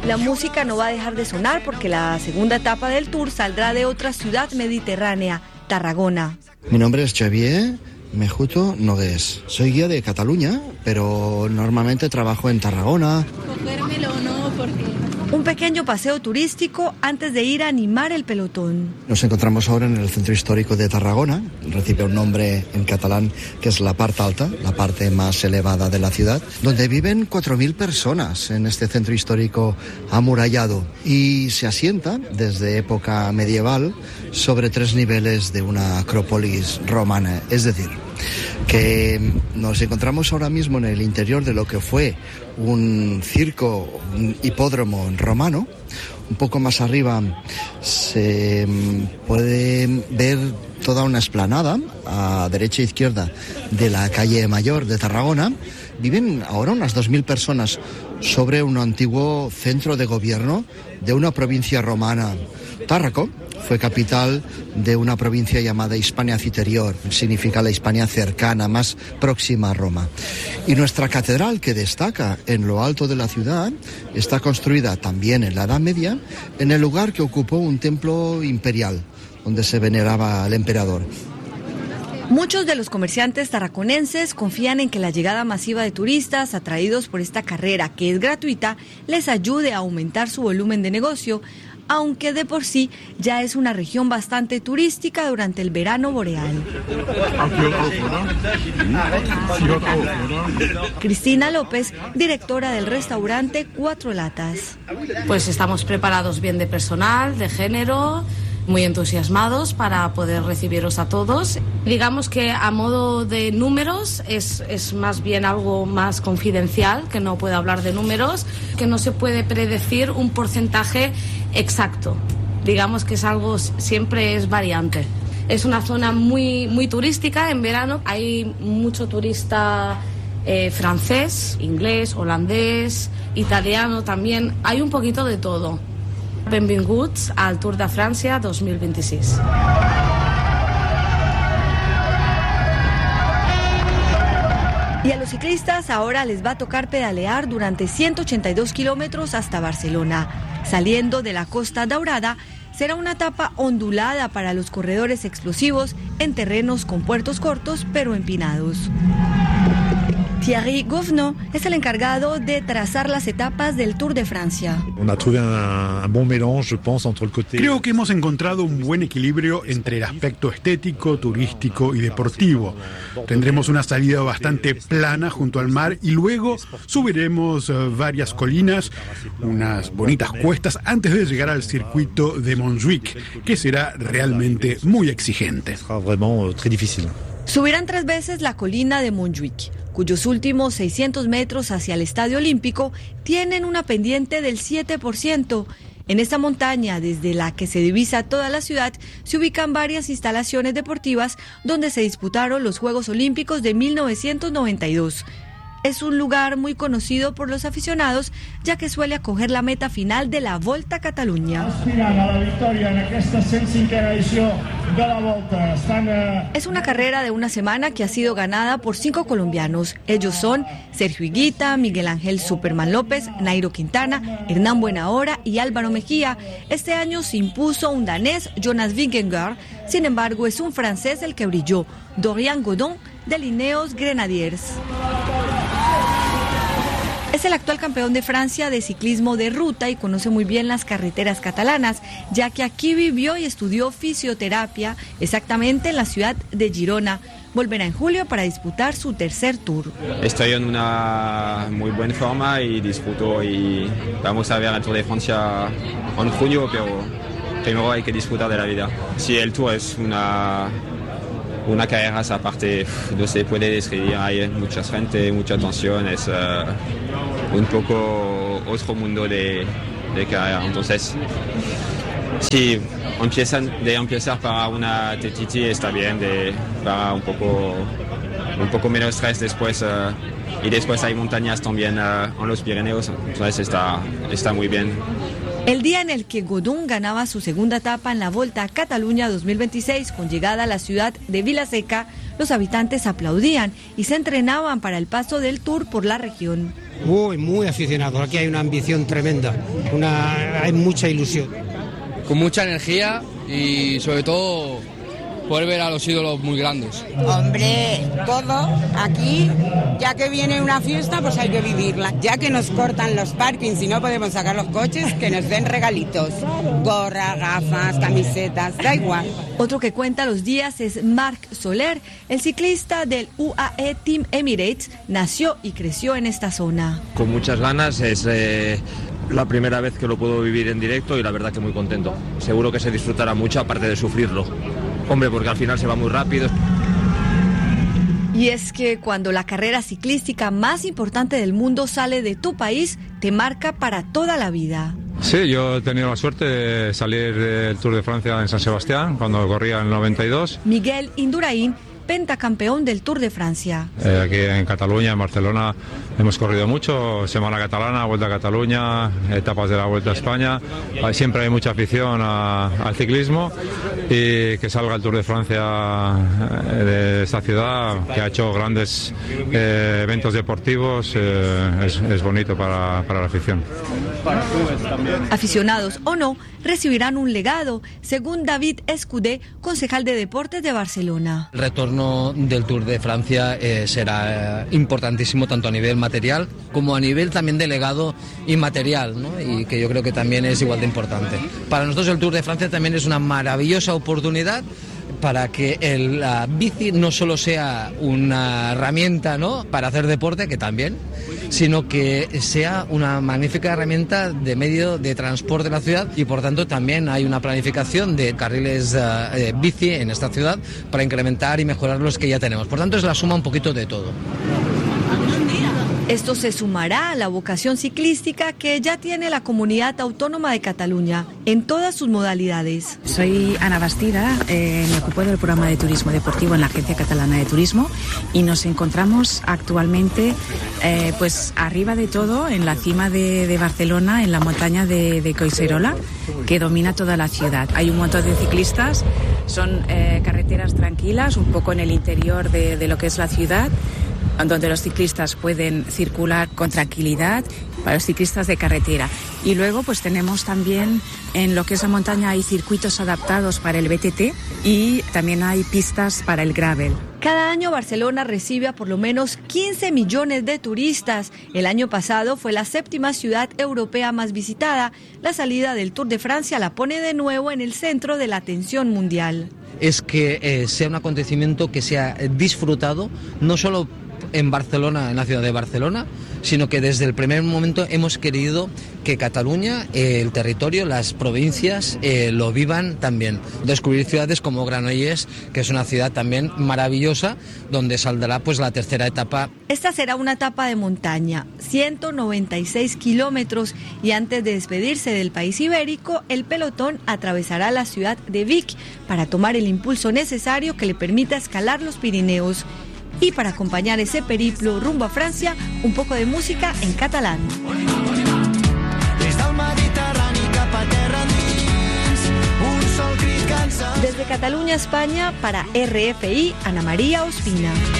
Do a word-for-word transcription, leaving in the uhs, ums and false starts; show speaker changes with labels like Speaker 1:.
Speaker 1: La música no va a dejar de sonar porque la segunda etapa del tour saldrá de otra ciudad mediterránea, Tarragona.
Speaker 2: Mi nombre es Xavier Mejuto Nogués. Soy guía de Cataluña, pero normalmente trabajo en Tarragona.
Speaker 1: Cogérmelo o no, porque... Un pequeño paseo turístico antes de ir a animar el pelotón.
Speaker 2: Nos encontramos ahora en el centro histórico de Tarragona. Recibe un nombre en catalán que es la parte alta, la parte más elevada de la ciudad, donde viven cuatro mil personas en este centro histórico amurallado y se asienta desde época medieval sobre tres niveles de una acrópolis romana. Es decir, que nos encontramos ahora mismo en el interior de lo que fue un circo, un hipódromo romano. Un poco más arriba se puede ver toda una explanada a derecha e izquierda de la calle Mayor de Tarragona. Viven ahora unas dos mil personas sobre un antiguo centro de gobierno de una provincia romana. Tárraco fue capital de una provincia llamada Hispania Citerior, significa la Hispania cercana, más próxima a Roma. Y nuestra catedral, que destaca en lo alto de la ciudad, está construida también en la Edad Media, en el lugar que ocupó un templo imperial, donde se veneraba al emperador.
Speaker 1: Muchos de los comerciantes tarraconenses confían en que la llegada masiva de turistas atraídos por esta carrera, que es gratuita, les ayude a aumentar su volumen de negocio, aunque de por sí ya es una región bastante turística durante el verano boreal. Cristina López, directora del restaurante Cuatro Latas.
Speaker 3: Pues estamos preparados bien de personal, de género, muy entusiasmados para poder recibiros a todos. Digamos que a modo de números es, es más bien algo más confidencial, que no puedo hablar de números, que no se puede predecir un porcentaje exacto. Digamos que es algo, siempre es variante. Es una zona muy, muy turística en verano. Hay mucho turista eh, francés, inglés, holandés, italiano también. Hay un poquito de todo. Benvinguts al Tour de Francia dos mil veintiséis.
Speaker 1: Y a los ciclistas ahora les va a tocar pedalear durante ciento ochenta y dos kilómetros hasta Barcelona. Saliendo de la Costa Daurada, será una etapa ondulada para los corredores explosivos en terrenos con puertos cortos pero empinados. Thierry Gouvenot es el encargado de trazar las etapas del Tour de Francia.
Speaker 4: Creo que hemos encontrado un buen equilibrio entre el aspecto estético, turístico y deportivo. Tendremos una salida bastante plana junto al mar y luego subiremos varias colinas, unas bonitas cuestas antes de llegar al circuito de Montjuic, que será realmente muy exigente.
Speaker 1: Subirán tres veces la colina de Montjuic, cuyos últimos seiscientos metros hacia el Estadio Olímpico tienen una pendiente del siete por ciento. En esta montaña, desde la que se divisa toda la ciudad, se ubican varias instalaciones deportivas donde se disputaron los Juegos Olímpicos de mil novecientos noventa y dos. Es un lugar muy conocido por los aficionados, ya que suele acoger la meta final de la Volta a Catalunya. Es una carrera de una semana que ha sido ganada por cinco colombianos. Ellos son Sergio Higuita, Miguel Ángel Superman López, Nairo Quintana, Hernán Buenahora y Álvaro Mejía. Este año se impuso un danés, Jonas Vingegaard. Sin embargo, es un francés el que brilló, Dorian Godon, de Ineos Grenadiers. Es el actual campeón de Francia de ciclismo de ruta y conoce muy bien las carreteras catalanas, ya que aquí vivió y estudió fisioterapia, exactamente en la ciudad de Girona. Volverá en julio para disputar su tercer tour.
Speaker 5: Estoy en una muy buena forma y disfruto y vamos a ver el Tour de Francia en junio, pero primero hay que disfrutar de la vida. Sí, el Tour es una... Una carrera aparte, no se puede describir, hay mucha gente, mucha tensión, es uh, un poco otro mundo de, de carrera. Entonces, si empiezan de empezar para una T T T está bien, de, para un poco, un poco menos estrés después. Uh, y después hay montañas también uh, en los Pirineos, entonces está, está muy bien.
Speaker 1: El día en el que Godon ganaba su segunda etapa en la Volta a Cataluña dos mil veintiséis, con llegada a la ciudad de Vilaseca, los habitantes aplaudían y se entrenaban para el paso del Tour por la región.
Speaker 6: Uy, muy aficionados. Aquí hay una ambición tremenda, una, hay mucha ilusión.
Speaker 7: Con mucha energía y sobre todo poder ver a los ídolos muy grandes.
Speaker 8: Hombre, todo aquí, ya que viene una fiesta, pues hay que vivirla. Ya que nos cortan los parkings y no podemos sacar los coches, que nos den regalitos. Gorra, gafas, camisetas, da igual.
Speaker 1: Otro que cuenta los días es Marc Soler, el ciclista del U A E Team Emirates, nació y creció en esta zona.
Speaker 9: Con muchas ganas, es eh, la primera vez que lo puedo vivir en directo y la verdad que muy contento. Seguro que se disfrutará mucho, aparte de sufrirlo. Hombre, porque al final se va muy rápido.
Speaker 1: Y es que cuando la carrera ciclística más importante del mundo sale de tu país, te marca para toda la vida.
Speaker 10: Sí, yo he tenido la suerte de salir del Tour de Francia en San Sebastián, cuando corría en el noventa y dos.
Speaker 1: Miguel Indurain, pentacampeón del Tour de Francia.
Speaker 10: Eh, aquí en Cataluña, en Barcelona, hemos corrido mucho, Semana Catalana, Vuelta a Cataluña, etapas de la Vuelta a España. Siempre hay mucha afición a, al ciclismo, y que salga el Tour de Francia de esta ciudad, que ha hecho grandes eh, eventos deportivos, eh, es, es bonito para, para la afición.
Speaker 1: Aficionados o no, recibirán un legado, según David Escudé, concejal de Deportes de Barcelona.
Speaker 11: El retorno del Tour de Francia eh, será eh, importantísimo tanto a nivel material como a nivel también de legado inmaterial, ¿no? Y que yo creo que también es igual de importante. Para nosotros el Tour de Francia también es una maravillosa oportunidad para que el, la bici no solo sea una herramienta, ¿no?, para hacer deporte, que también, sino que sea una magnífica herramienta de medio de transporte de la ciudad, y por tanto también hay una planificación de carriles uh, bici en esta ciudad para incrementar y mejorar los que ya tenemos. Por tanto es la suma un poquito de todo.
Speaker 1: Esto se sumará a la vocación ciclística que ya tiene la Comunidad Autónoma de Cataluña en todas sus modalidades.
Speaker 12: Soy Ana Bastida, eh, me ocupo del programa de turismo deportivo en la Agencia Catalana de Turismo, y nos encontramos actualmente eh, pues arriba de todo, en la cima de, de Barcelona, en la montaña de, de Collserola, que domina toda la ciudad. Hay un montón de ciclistas, son eh, carreteras tranquilas, un poco en el interior de, de lo que es la ciudad, donde los ciclistas pueden circular con tranquilidad, para los ciclistas de carretera. Y luego pues tenemos también en lo que es la montaña hay circuitos adaptados para el B T T y también hay pistas para el gravel.
Speaker 1: Cada año Barcelona recibe a por lo menos quince millones de turistas. El año pasado fue la séptima ciudad europea más visitada. La salida del Tour de Francia la pone de nuevo en el centro de la atención mundial.
Speaker 11: Es que eh, sea un acontecimiento que sea disfrutado, no solo en Barcelona, en la ciudad de Barcelona, sino que desde el primer momento hemos querido que Cataluña, eh, el territorio, las provincias eh, lo vivan también. Descubrir ciudades como Granollers, que es una ciudad también maravillosa, donde saldrá pues la tercera etapa.
Speaker 1: Esta será una etapa de montaña, ciento noventa y seis kilómetros, y antes de despedirse del país ibérico, el pelotón atravesará la ciudad de Vic para tomar el impulso necesario que le permita escalar los Pirineos. Y para acompañar ese periplo rumbo a Francia, un poco de música en catalán. Desde Cataluña, España, para R F I, Ana María Ospina.